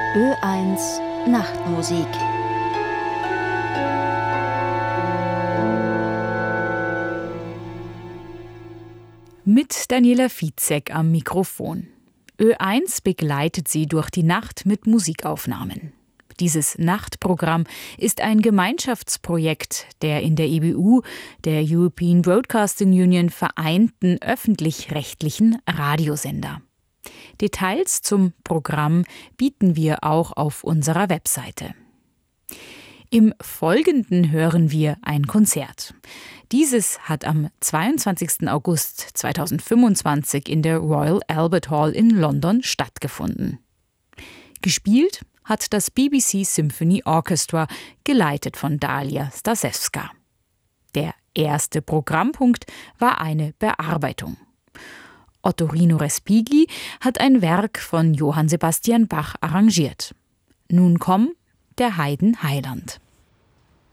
Ö1 Nachtmusik. Mit Daniela Fitzek am Mikrofon. Ö1 begleitet Sie durch die Nacht mit Musikaufnahmen. Dieses Nachtprogramm ist ein Gemeinschaftsprojekt der in der EBU, der European Broadcasting Union, vereinten öffentlich-rechtlichen Radiosender. Details zum Programm bieten wir auch auf unserer Webseite. Im Folgenden hören wir ein Konzert. Dieses hat am 22. August 2025 in der Royal Albert Hall in London stattgefunden. Gespielt hat das BBC Symphony Orchestra, geleitet von Dalia Stasewska. Der erste Programmpunkt war eine Bearbeitung. Ottorino Respighi hat ein Werk von Johann Sebastian Bach arrangiert. Nun komm, der Heiden Heiland.